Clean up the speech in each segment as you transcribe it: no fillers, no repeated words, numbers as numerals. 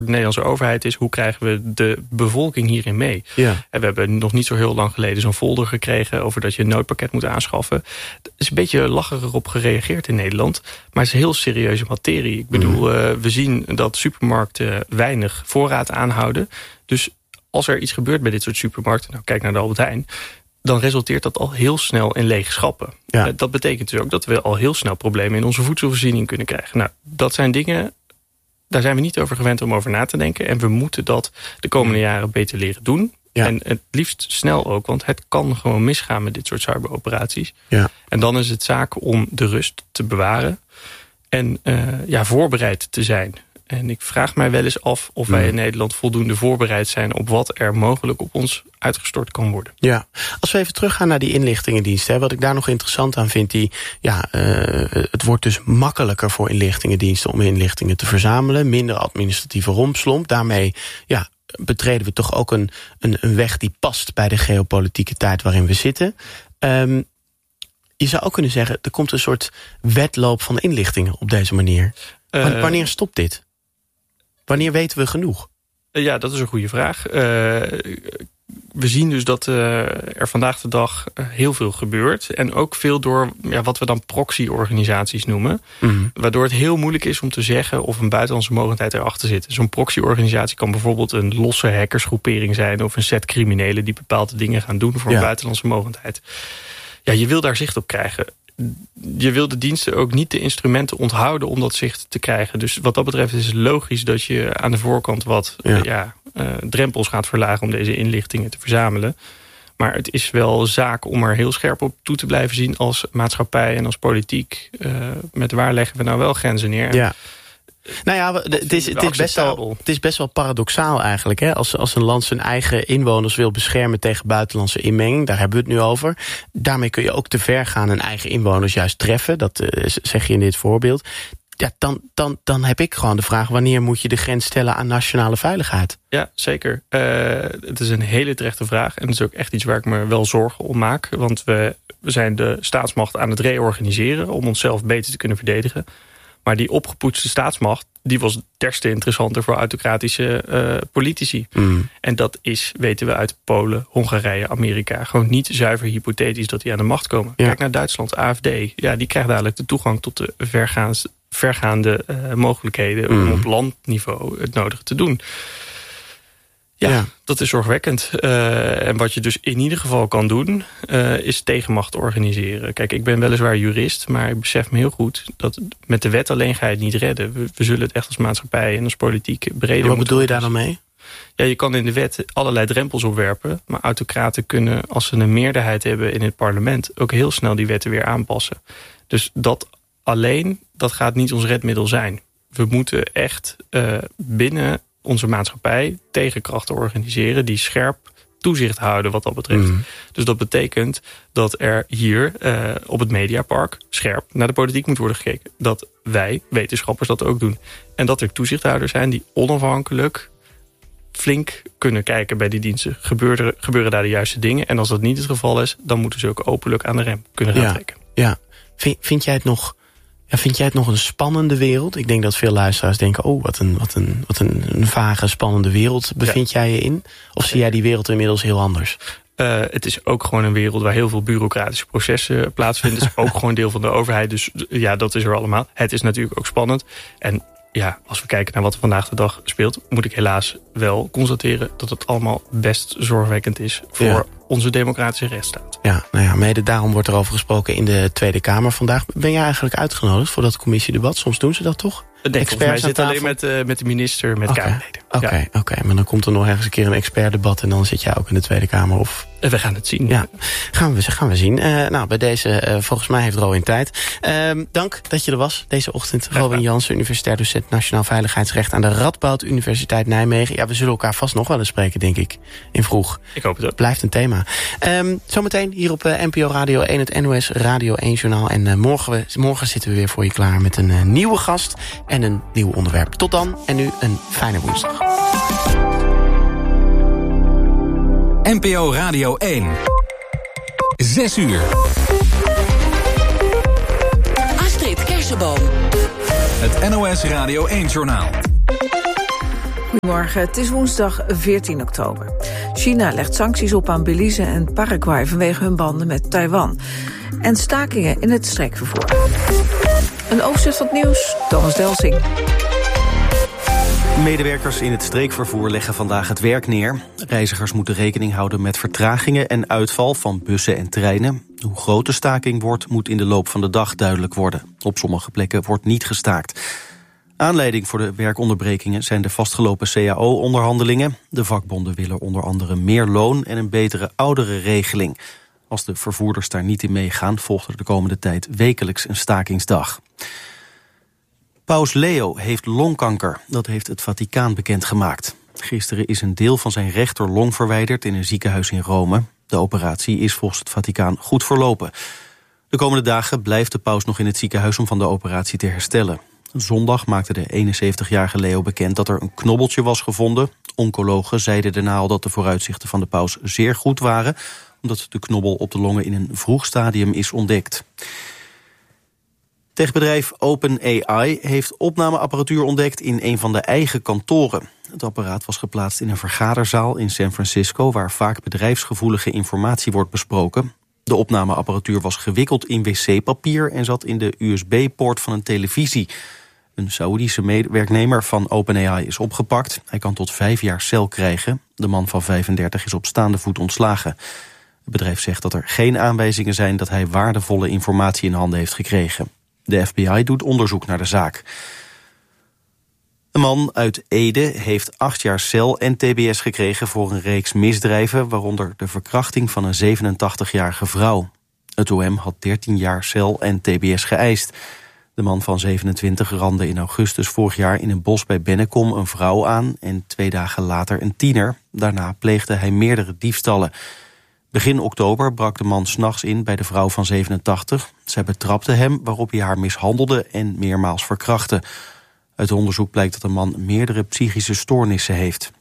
de Nederlandse overheid is, hoe krijgen we de bevolking hierin mee? Ja. En we hebben nog niet zo heel lang geleden zo'n folder gekregen over dat je een noodpakket moet aanschaffen. Er is een beetje lacherig op gereageerd in Nederland, maar het is een heel serieuze materie. Ik bedoel, we zien dat supermarkten weinig voorraad aanhouden. Dus als er iets gebeurt bij dit soort supermarkten, nou kijk naar de Albert Heijn, dan resulteert dat al heel snel in lege schappen. Ja. Dat betekent dus ook dat we al heel snel problemen in onze voedselvoorziening kunnen krijgen. Nou, dat zijn dingen, daar zijn we niet over gewend om over na te denken. En we moeten dat de komende jaren beter leren doen. Ja. En het liefst snel ook, want het kan gewoon misgaan met dit soort cyberoperaties. Ja. En dan is het zaak om de rust te bewaren en voorbereid te zijn. En ik vraag mij wel eens af of wij in Nederland voldoende voorbereid zijn op wat er mogelijk op ons uitgestort kan worden. Ja, als we even teruggaan naar die inlichtingendiensten, wat ik daar nog interessant aan vind, het wordt dus makkelijker voor inlichtingendiensten om inlichtingen te verzamelen, minder administratieve rompslomp. Daarmee betreden we toch ook een weg die past bij de geopolitieke tijd waarin we zitten. Je zou ook kunnen zeggen, er komt een soort wedloop van inlichtingen op deze manier. Wanneer stopt dit? Wanneer weten we genoeg? Ja, dat is een goede vraag. We zien dus dat er vandaag de dag heel veel gebeurt. En ook veel door wat we dan proxy-organisaties noemen. Mm-hmm. Waardoor het heel moeilijk is om te zeggen of een buitenlandse mogendheid erachter zit. Zo'n proxy-organisatie kan bijvoorbeeld een losse hackersgroepering zijn, of een set criminelen die bepaalde dingen gaan doen voor een buitenlandse mogendheid. Ja, je wil daar zicht op krijgen. Je wil de diensten ook niet de instrumenten onthouden om dat zicht te krijgen. Dus wat dat betreft is het logisch dat je aan de voorkant wat drempels gaat verlagen om deze inlichtingen te verzamelen. Maar het is wel zaak om er heel scherp op toe te blijven zien als maatschappij en als politiek. Met waar leggen we nou wel grenzen neer? Ja. Nou ja, het is best wel paradoxaal eigenlijk. Hè? Als een land zijn eigen inwoners wil beschermen tegen buitenlandse inmenging, daar hebben we het nu over. Daarmee kun je ook te ver gaan en eigen inwoners juist treffen. Dat zeg je in dit voorbeeld. Ja, dan heb ik gewoon de vraag, wanneer moet je de grens stellen aan nationale veiligheid? Ja, zeker. Het is een hele terechte vraag. En het is ook echt iets waar ik me wel zorgen om maak. Want we zijn de staatsmacht aan het reorganiseren om onszelf beter te kunnen verdedigen. Maar die opgepoetste staatsmacht, die was des te interessanter voor autocratische politici. Mm. En dat is, weten we uit Polen, Hongarije, Amerika, gewoon niet zuiver hypothetisch dat die aan de macht komen. Ja. Kijk naar Duitsland, AfD. Ja, die krijgt dadelijk de toegang tot de vergaande mogelijkheden om op landniveau het nodige te doen. Ja, dat is zorgwekkend. En wat je dus in ieder geval kan doen, is tegenmacht organiseren. Kijk, ik ben weliswaar jurist, maar ik besef me heel goed dat met de wet alleen ga je het niet redden. We zullen het echt als maatschappij en als politiek breder. Wat bedoel je daar dan mee? Ja, je kan in de wet allerlei drempels opwerpen, maar autocraten kunnen, als ze een meerderheid hebben in het parlement, ook heel snel die wetten weer aanpassen. Dus dat alleen, dat gaat niet ons redmiddel zijn. We moeten echt binnen onze maatschappij tegenkrachten organiseren die scherp toezicht houden wat dat betreft. Mm. Dus dat betekent dat er hier op het Mediapark scherp naar de politiek moet worden gekeken. Dat wij, wetenschappers, dat ook doen. En dat er toezichthouders zijn die onafhankelijk flink kunnen kijken bij die diensten. Gebeuren daar de juiste dingen? En als dat niet het geval is, dan moeten ze ook openlijk aan de rem kunnen gaan trekken. Ja. Vind jij het nog een spannende wereld? Ik denk dat veel luisteraars denken, wat een vage, spannende wereld bevind jij je in? Of zie jij die wereld inmiddels heel anders? Het is ook gewoon een wereld waar heel veel bureaucratische processen plaatsvinden. Het is ook gewoon deel van de overheid. Dus ja, dat is er allemaal. Het is natuurlijk ook spannend. En ja, als we kijken naar wat er vandaag de dag speelt, moet ik helaas wel constateren dat het allemaal best zorgwekkend is voor onze democratische rechtsstaat. Ja, nou ja, mede daarom wordt er over gesproken in de Tweede Kamer vandaag. Ben jij eigenlijk uitgenodigd voor dat commissiedebat? Soms doen ze dat toch? Nee, volgens mij zit alleen met de minister, met Kamerleden. Oké, maar dan komt er nog ergens een keer een expertdebat en dan zit jij ook in de Tweede Kamer. Of we gaan het zien. Ja, gaan we zien. Bij deze, volgens mij heeft Rowan tijd. Dank dat je er was deze ochtend. Rowan Jansen, universitair docent Nationaal Veiligheidsrecht aan de Radboud Universiteit Nijmegen. Ja, we zullen elkaar vast nog wel eens spreken, denk ik, in vroeg. Ik hoop het ook. Blijft een thema. Zometeen hier op NPO Radio 1, het NOS Radio 1 journaal. En morgen zitten we weer voor je klaar met een nieuwe gast en een nieuw onderwerp. Tot dan en nu een fijne woensdag. NPO Radio 1. 6 uur. Astrid Kersenboom. Het NOS Radio 1 journaal. Goedemorgen, het is woensdag 14 oktober. China legt sancties op aan Belize en Paraguay vanwege hun banden met Taiwan. En stakingen in het streekvervoer. Een overzicht van het nieuws, Thomas Delsing. Medewerkers in het streekvervoer leggen vandaag het werk neer. Reizigers moeten rekening houden met vertragingen en uitval van bussen en treinen. Hoe groot de staking wordt, moet in de loop van de dag duidelijk worden. Op sommige plekken wordt niet gestaakt. Aanleiding voor de werkonderbrekingen zijn de vastgelopen CAO-onderhandelingen. De vakbonden willen onder andere meer loon en een betere ouderenregeling. Als de vervoerders daar niet in meegaan, volgt er de komende tijd wekelijks een stakingsdag. Paus Leo heeft longkanker, dat heeft het Vaticaan bekendgemaakt. Gisteren is een deel van zijn rechterlong verwijderd in een ziekenhuis in Rome. De operatie is volgens het Vaticaan goed verlopen. De komende dagen blijft de paus nog in het ziekenhuis om van de operatie te herstellen. Zondag maakte de 71-jarige Leo bekend dat er een knobbeltje was gevonden. Oncologen zeiden daarna al dat de vooruitzichten van de paus zeer goed waren, omdat de knobbel op de longen in een vroeg stadium is ontdekt. Techbedrijf OpenAI heeft opnameapparatuur ontdekt in een van de eigen kantoren. Het apparaat was geplaatst in een vergaderzaal in San Francisco, waar vaak bedrijfsgevoelige informatie wordt besproken. De opnameapparatuur was gewikkeld in wc-papier en zat in de USB-poort van een televisie. Een Saoedische werknemer van OpenAI is opgepakt. Hij kan tot 5 jaar cel krijgen. De man van 35 is op staande voet ontslagen. Het bedrijf zegt dat er geen aanwijzingen zijn dat hij waardevolle informatie in handen heeft gekregen. De FBI doet onderzoek naar de zaak. Een man uit Ede heeft 8 jaar cel en tbs gekregen voor een reeks misdrijven, waaronder de verkrachting van een 87-jarige vrouw. Het OM had 13 jaar cel en tbs geëist. De man van 27 randde in augustus vorig jaar in een bos bij Bennekom een vrouw aan en 2 dagen later een tiener. Daarna pleegde hij meerdere diefstallen. Begin oktober brak de man 's nachts in bij de vrouw van 87. Zij betrapte hem, waarop hij haar mishandelde en meermaals verkrachtte. Uit onderzoek blijkt dat de man meerdere psychische stoornissen heeft.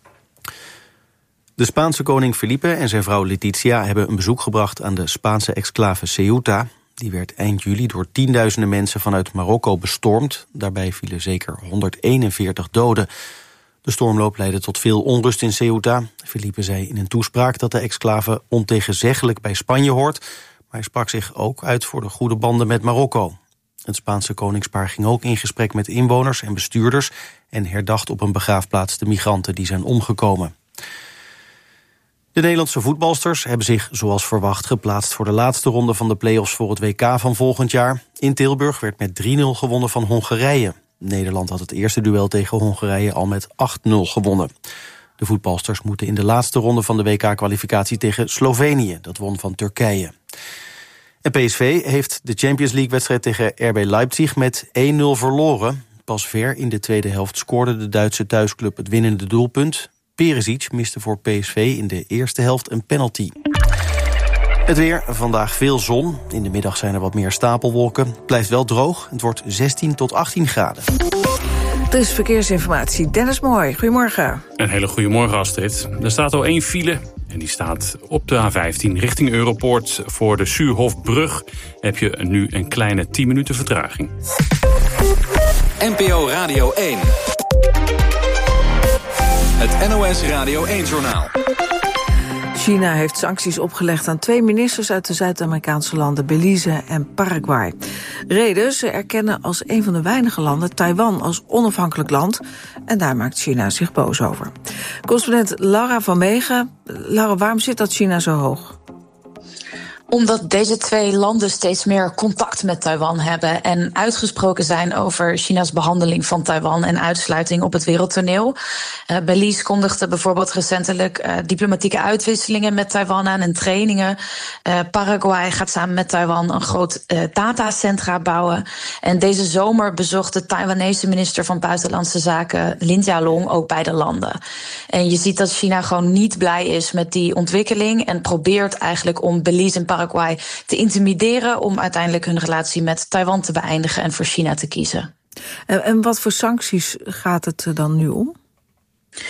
De Spaanse koning Felipe en zijn vrouw Letizia hebben een bezoek gebracht aan de Spaanse exclave Ceuta. Die werd eind juli door tienduizenden mensen vanuit Marokko bestormd. Daarbij vielen zeker 141 doden. De stormloop leidde tot veel onrust in Ceuta. Felipe zei in een toespraak dat de exclave ontegenzeggelijk bij Spanje hoort, maar hij sprak zich ook uit voor de goede banden met Marokko. Het Spaanse koningspaar ging ook in gesprek met inwoners en bestuurders en herdacht op een begraafplaats de migranten die zijn omgekomen. De Nederlandse voetbalsters hebben zich zoals verwacht geplaatst voor de laatste ronde van de play-offs voor het WK van volgend jaar. In Tilburg werd met 3-0 gewonnen van Hongarije. Nederland had het eerste duel tegen Hongarije al met 8-0 gewonnen. De voetbalsters moeten in de laatste ronde van de WK-kwalificatie tegen Slovenië. Dat won van Turkije. En PSV heeft de Champions League-wedstrijd tegen RB Leipzig met 1-0 verloren. Pas ver in de tweede helft scoorde de Duitse thuisclub het winnende doelpunt. Perisic miste voor PSV in de eerste helft een penalty. Het weer, vandaag veel zon. In de middag zijn er wat meer stapelwolken. Het blijft wel droog. Het wordt 16 tot 18 graden. Er is verkeersinformatie. Dennis Mooi, goedemorgen. Een hele goede morgen, Astrid. Er staat al 1 file. En die staat op de A15 richting Europoort. Voor de Suurhofbrug heb je nu een kleine 10 minuten vertraging. NPO Radio 1. Het NOS Radio 1-journaal. China heeft sancties opgelegd aan 2 ministers uit de Zuid-Amerikaanse landen Belize en Paraguay. Reden, ze erkennen als een van de weinige landen Taiwan als onafhankelijk land. En daar maakt China zich boos over. Correspondent Laura van Meegen. Laura, waarom zit dat China zo hoog? Omdat deze 2 landen steeds meer contact met Taiwan hebben en uitgesproken zijn over China's behandeling van Taiwan en uitsluiting op het wereldtoneel. Belize kondigde bijvoorbeeld recentelijk diplomatieke uitwisselingen met Taiwan aan en trainingen. Paraguay gaat samen met Taiwan een groot datacentra bouwen. En deze zomer bezocht de Taiwanese minister van Buitenlandse Zaken Lin Jialong ook beide landen. En je ziet dat China gewoon niet blij is met die ontwikkeling en probeert eigenlijk om Belize en Paraguay te intimideren om uiteindelijk hun relatie met Taiwan te beëindigen en voor China te kiezen. En wat voor sancties gaat het dan nu om?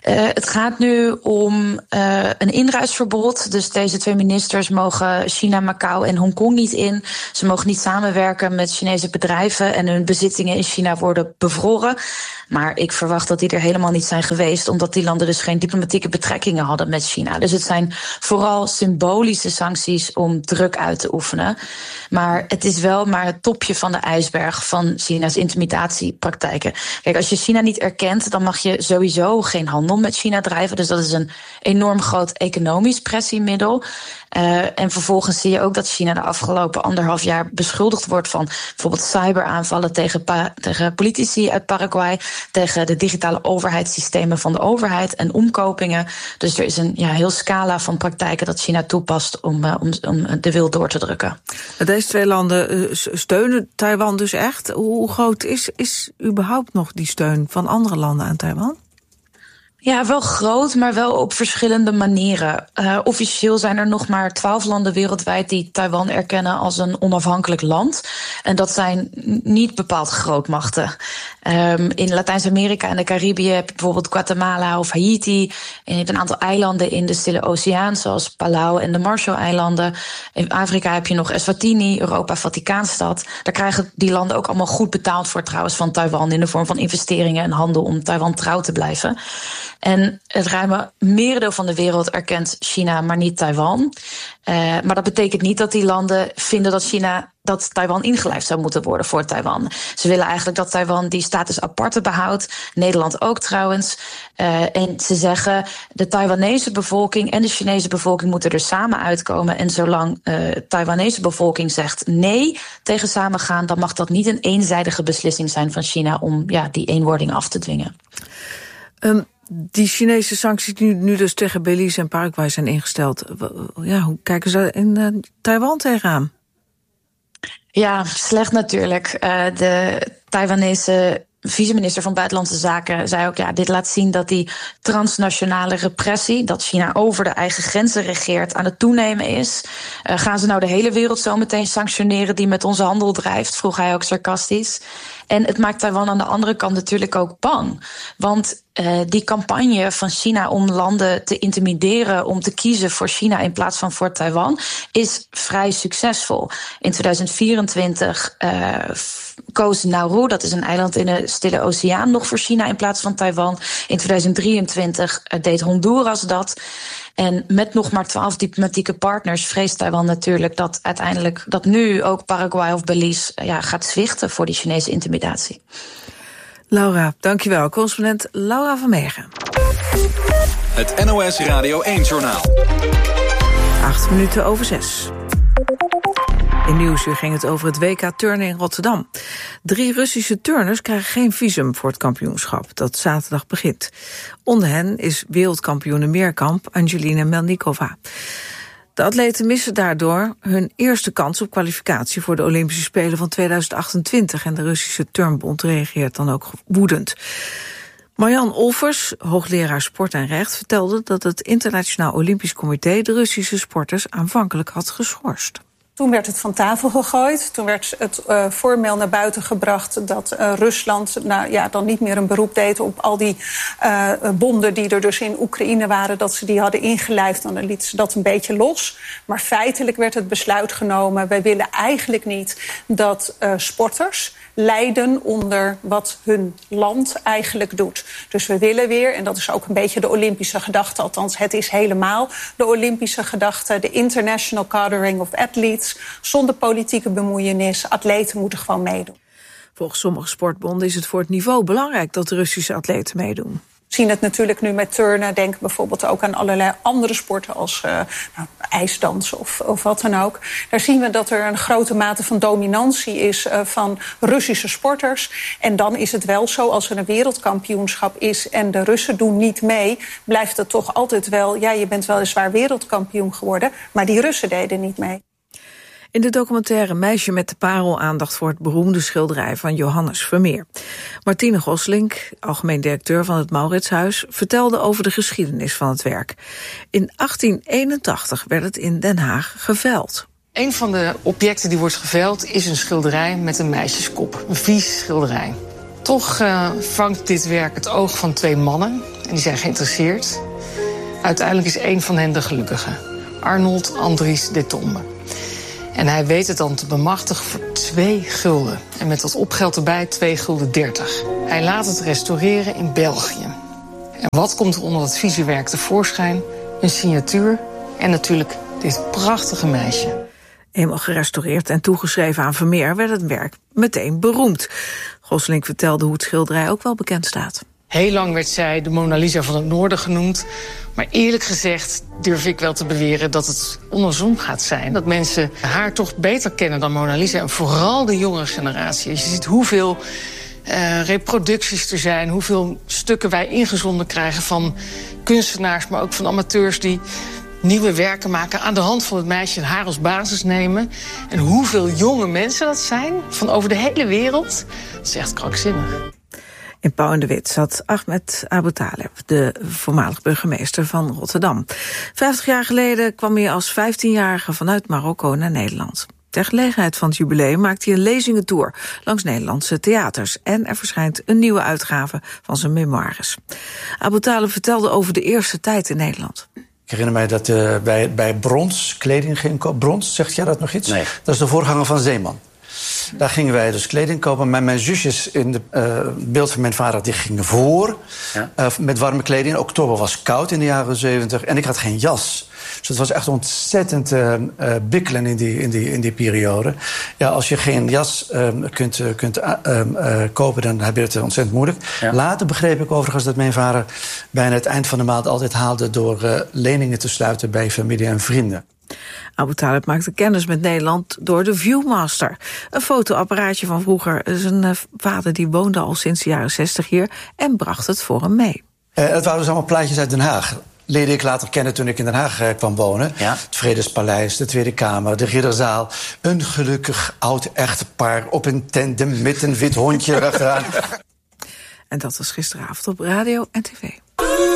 Het gaat nu om een inreisverbod. Dus deze 2 ministers mogen China, Macau en Hongkong niet in. Ze mogen niet samenwerken met Chinese bedrijven en hun bezittingen in China worden bevroren. Maar ik verwacht dat die er helemaal niet zijn geweest, omdat die landen dus geen diplomatieke betrekkingen hadden met China. Dus het zijn vooral symbolische sancties om druk uit te oefenen. Maar het is wel maar het topje van de ijsberg van China's intimidatiepraktijken. Kijk, als je China niet erkent, dan mag je sowieso geen handel met China drijven. Dus dat is een enorm groot economisch pressiemiddel. En vervolgens zie je ook dat China de afgelopen 1,5 jaar beschuldigd wordt van bijvoorbeeld cyberaanvallen tegen politici uit Paraguay, tegen de digitale overheidssystemen van de overheid en omkopingen. Dus er is een heel scala van praktijken dat China toepast om de wil door te drukken. Deze 2 landen steunen Taiwan dus echt. Hoe groot is überhaupt nog die steun van andere landen aan Taiwan? Ja, wel groot, maar wel op verschillende manieren. Officieel zijn er nog maar 12 landen wereldwijd die Taiwan erkennen als een onafhankelijk land. En dat zijn niet bepaald grootmachten. In Latijns-Amerika en de Caribië heb je bijvoorbeeld Guatemala of Haiti. En je hebt een aantal eilanden in de Stille Oceaan, zoals Palau en de Marshall-eilanden. In Afrika heb je nog Eswatini, Europa, Vaticaanstad. Daar krijgen die landen ook allemaal goed betaald voor trouwens van Taiwan, in de vorm van investeringen en handel om Taiwan trouw te blijven. En het ruime merendeel van de wereld erkent China, maar niet Taiwan. Maar dat betekent niet dat die landen vinden dat Taiwan ingelijfd zou moeten worden voor Taiwan. Ze willen eigenlijk dat Taiwan die status aparte behoudt. Nederland ook trouwens. En ze zeggen, de Taiwanese bevolking en de Chinese bevolking moeten er samen uitkomen. En zolang de Taiwanese bevolking zegt nee tegen samengaan, dan mag dat niet een eenzijdige beslissing zijn van China om die eenwording af te dwingen. Die Chinese sancties die nu dus tegen Belize en Paraguay zijn ingesteld, hoe kijken ze in Taiwan tegenaan? Ja, slecht natuurlijk. De Taiwanese vice-minister van Buitenlandse Zaken zei ook, dit laat zien dat die transnationale repressie, dat China over de eigen grenzen regeert, aan het toenemen is. Gaan ze nou de hele wereld zo meteen sanctioneren die met onze handel drijft? Vroeg hij ook sarcastisch. En het maakt Taiwan aan de andere kant natuurlijk ook bang. Want die campagne van China om landen te intimideren om te kiezen voor China in plaats van voor Taiwan is vrij succesvol. In 2024 koos Nauru, dat is een eiland in de Stille Oceaan, nog voor China in plaats van Taiwan. In 2023 deed Honduras dat. En met nog maar 12 diplomatieke partners vreest Taiwan natuurlijk dat uiteindelijk dat nu ook Paraguay of Belize gaat zwichten voor die Chinese intimidatie. Laura, dankjewel. Correspondent Laura van Meegen. Het NOS Radio 1-journaal. 6:08. In Nieuwsuur ging het over het WK turnen in Rotterdam. 3 Russische turners krijgen geen visum voor het kampioenschap dat zaterdag begint. Onder hen is wereldkampioene meerkamp Angelina Melnikova. De atleten missen daardoor hun eerste kans op kwalificatie voor de Olympische Spelen van 2028. En de Russische Turnbond reageert dan ook woedend. Marjan Olvers, hoogleraar sport en recht, vertelde dat het Internationaal Olympisch Comité de Russische sporters aanvankelijk had geschorst. Toen werd het van tafel gegooid. Toen werd het formeel naar buiten gebracht dat Rusland dan niet meer een beroep deed op al die bonden die er dus in Oekraïne waren, dat ze die hadden ingelijfd. Dan lieten ze dat een beetje los. Maar feitelijk werd het besluit genomen, wij willen eigenlijk niet dat sporters lijden onder wat hun land eigenlijk doet. Dus we willen weer, en dat is ook een beetje de Olympische gedachte, althans het is helemaal de Olympische gedachte, de international cadering of athletes, zonder politieke bemoeienis. Atleten moeten gewoon meedoen. Volgens sommige sportbonden is het voor het niveau belangrijk dat de Russische atleten meedoen. We zien het natuurlijk nu met turnen. Denk bijvoorbeeld ook aan allerlei andere sporten als ijsdansen of wat dan ook. Daar zien we dat er een grote mate van dominantie is van Russische sporters. En dan is het wel zo, als er een wereldkampioenschap is en de Russen doen niet mee, blijft het toch altijd wel, je bent weliswaar wereldkampioen geworden, maar die Russen deden niet mee. In de documentaire Meisje met de Parel aandacht voor het beroemde schilderij van Johannes Vermeer. Martine Goslink, algemeen directeur van het Mauritshuis, vertelde over de geschiedenis van het werk. In 1881 werd het in Den Haag geveild. Een van de objecten die wordt geveild is een schilderij met een meisjeskop. Een vies schilderij. Toch vangt dit werk het oog van 2 mannen. die zijn geïnteresseerd. Uiteindelijk is één van hen de gelukkige. Arnold Andries de Tombe. En hij weet het dan te bemachtigen voor 2 gulden. En met dat opgeld erbij 2,30 gulden. Hij laat het restaureren in België. En wat komt er onder dat visiewerk tevoorschijn? Een signatuur en natuurlijk dit prachtige meisje. Eenmaal gerestaureerd en toegeschreven aan Vermeer werd het werk meteen beroemd. Gosselink vertelde hoe het schilderij ook wel bekend staat. Heel lang werd zij de Mona Lisa van het Noorden genoemd. Maar eerlijk gezegd durf ik wel te beweren dat het andersom gaat zijn. Dat mensen haar toch beter kennen dan Mona Lisa. En vooral de jongere generatie. Als je ziet hoeveel reproducties er zijn, hoeveel stukken wij ingezonden krijgen van kunstenaars, maar ook van amateurs die nieuwe werken maken aan de hand van het meisje en haar als basis nemen. En hoeveel jonge mensen dat zijn, van over de hele wereld. Dat is echt krankzinnig. In Pauw en de Wit zat Ahmed Aboutaleb, de voormalig burgemeester van Rotterdam. 50 jaar geleden kwam hij als 15-jarige vanuit Marokko naar Nederland. Ter gelegenheid van het jubileum maakt hij een lezingentour langs Nederlandse theaters. En er verschijnt een nieuwe uitgave van zijn memoires. Aboutaleb vertelde over de eerste tijd in Nederland. Ik herinner mij dat bij Brons kleding ging kopen. Brons, zegt jij dat nog iets? Nee. Dat is de voorganger van Zeeman. Daar gingen wij dus kleding kopen. Maar mijn zusjes in het beeld van mijn vader, die gingen voor. Ja. Met warme kleding. Oktober was koud in de jaren 70. En ik had geen jas. Dus het was echt ontzettend bikkelen in die periode. Ja, als je geen jas kunt kopen, dan heb je het ontzettend moeilijk. Ja. Later begreep ik overigens dat mijn vader bijna het eind van de maand altijd haalde door leningen te sluiten bij familie en vrienden. Aboutaleb maakte kennis met Nederland door de Viewmaster. Een fotoapparaatje van vroeger. Zijn vader die woonde al sinds de jaren 60 hier en bracht het voor hem mee. Het waren dus allemaal plaatjes uit Den Haag. Leerde ik later kennen toen ik in Den Haag kwam wonen. Ja. Het Vredespaleis, de Tweede Kamer, de Ridderzaal. Een gelukkig oud echtpaar op een tandem met een wit hondje erachteraan. En dat was gisteravond op radio en tv.